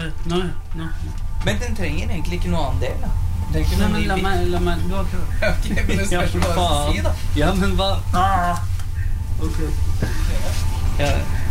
Nå. Men den trenger egentlig ikke noe annen del, da. Den Nei, kunne men la meg, du har prøvd. Ok, men det spørs hva du si, da. Ja, men hva? Ok. Ja.